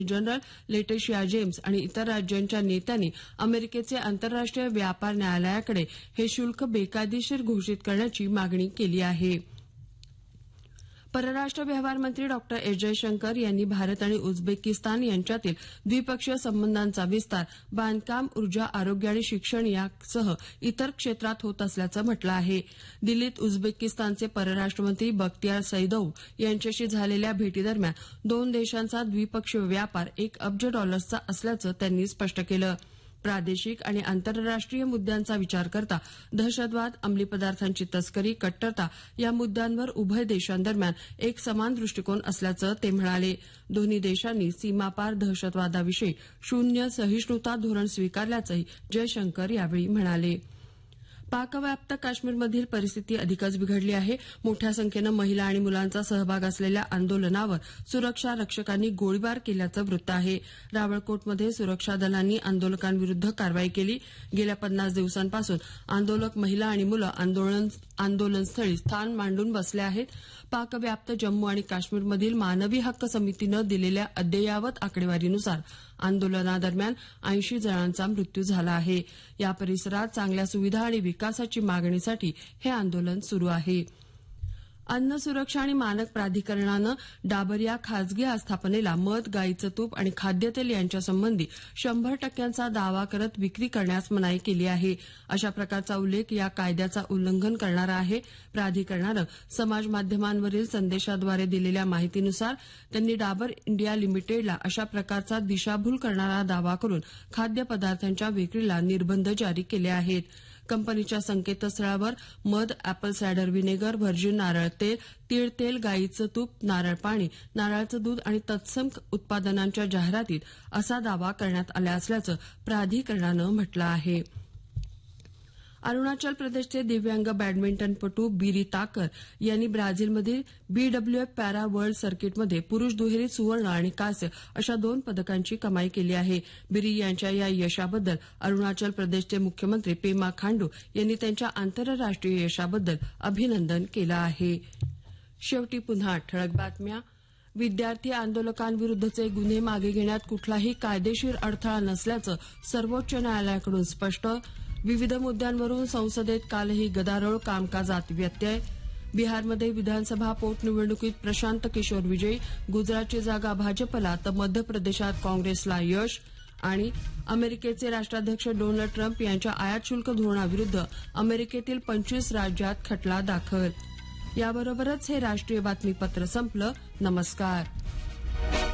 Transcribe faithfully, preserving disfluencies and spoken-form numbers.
General लेटेशिया James आणि इतर राज्यांच्या नेत्यांनी अमेरिकेचे आंतरराष्ट्रीय व्यापार न्यायालयाकडे हे शुल्क बेकायदेशीर घोषित करण्याची मागणी केली आहे. परराष्ट्र व्यवहार मंत्री डॉक्टर एस जयशंकर यांनी भारत आणि उझबेकिस्तान यांच्यातील द्विपक्षीय संबंधांचा विस्तार बांधकाम, ऊर्जा, आरोग्य आणि शिक्षण यासह इतर क्षेत्रात होत असल्याचं म्हटलं आहे. दिल्लीत उझबेकिस्तानचे परराष्ट्र मंत्री बख्तियार सैदोव्ह यांच्याशी झालेल्या भेटीदरम्यान दोन देशांचा द्विपक्षीय व्यापार एक अब्ज डॉलर्सचा असल्याचं त्यांनी स्पष्ट केलं. प्रादेशिक आणि आंतरराष्ट्रीय मुद्द्यांचा विचार करता दहशतवाद, अंमली पदार्थांची तस्करी, कट्टरता या मुद्द्यांवर उभय देशांदरम्यान एक समान दृष्टिकोन असल्याचं ते म्हणाले. दोन्ही देशांनी सीमापार दहशतवादाविषयी शून्य सहिष्णुता धोरण स्वीकारल्याचंही जयशंकर यावेळी म्हणाले. पाकव्याप्त काश्मीरमधील परिस्थिती अधिकच बिघडली आहे. मोठ्या संख्येनं महिला आणि मुलांचा सहभाग असलेल्या आंदोलनावर सुरक्षा रक्षकांनी गोळीबार केल्याचं वृत्त आहे. रावळकोटमध्ये सुरक्षा दलांनी आंदोलकांविरुद्ध कारवाई केली. गेल्या पन्नास दिवसांपासून आंदोलक महिला आणि मुलं आंदोलन आंदोलनस्थळी स्थान मांडून बसले आहेत. पाकव्याप्त जम्मू आणि काश्मीरमधील मानवी हक्क समितीनं दिलेल्या अद्ययावत आकडेवारीनुसार आंदोलनादरम्यान ऐंशी जणांचा मृत्यू झाला आहे. या परिसरात चांगल्या सुविधा आणि विकासाची मागणीसाठी हे आंदोलन सुरू आहे. अन्न सुरक्षा आणि मानक प्राधिकरणानं डाबर या खासगी आस्थापनेला मध, गाईचं तूप आणि खाद्यतेल यांच्यासंबंधी शंभर टक्क्यांचा दावा करत विक्री करण्यास मनाई केली आहे. अशा प्रकारचा उल्लेख या कायद्याचा उल्लंघन करणारा आहे. प्राधिकरणानं समाज माध्यमांवरील संदेशाद्वारे दिलेल्या माहितीनुसार त्यांनी डाबर इंडिया लिमिटेडला अशा प्रकारचा दिशाभूल करणारा दावा करून खाद्यपदार्थांच्या विक्रीला निर्बंध जारी केले आहेत. कंपनीच्या संकेतस्थळावर मध, अॅपल सायडर व्हिनेगर, व्हर्जिन नारळ तेल, तीळ तेल, गाईचं तूप, नारळ पाणी, नारळाचं दूध आणि तत्सम उत्पादनांच्या जाहिरातीत असा दावा करण्यात आला असल्याचं प्राधिकरणानं म्हटलं आहे. अरुणाचल प्रदेशचे दिव्यांग बॅडमिंटनपटू बिरी ताकर यांनी ब्राझीलमधील बीडब्ल्यूएफ पॅरा वर्ल्ड सर्किटमध्ये पुरुष दुहेरीत सुवर्ण आणि कांस्य अशा दोन पदकांची कमाई केली आहे. बिरी यांच्या या यशाबद्दल अरुणाचल प्रदेशचे मुख्यमंत्री पेमा खांडू यांनी त्यांच्या आंतरराष्ट्रीय यशाबद्दल अभिनंदन केलं आहे. शेवटी पुन्हा ठळक बातम्या. विद्यार्थी आंदोलकांविरुद्धचे गुन्हे मागे घेण्यात कुठलाही कायदेशीर अडथळा नसल्याचं सर्वोच्च न्यायालयाकडून स्पष्ट. विविध मुद्द्यांवरून संसदेत कालही गदारोळ, कामकाजात व्यत्यय. बिहारमध्ये विधानसभा पोटनिवडणुकीत प्रशांत किशोर विजयी, गुजरातची जागा भाजपला तर मध्य प्रदेशात काँग्रेसला यश. आणि अमेरिकेचे राष्ट्राध्यक्ष डोनाल्ड ट्रम्प यांच्या आयात शुल्क धोरणाविरुद्ध अमेरिकेतील पंचवीस राज्यात खटला दाखल. याबरोबरच हे राष्ट्रीय बातमीपत्र संपलं. नमस्कार.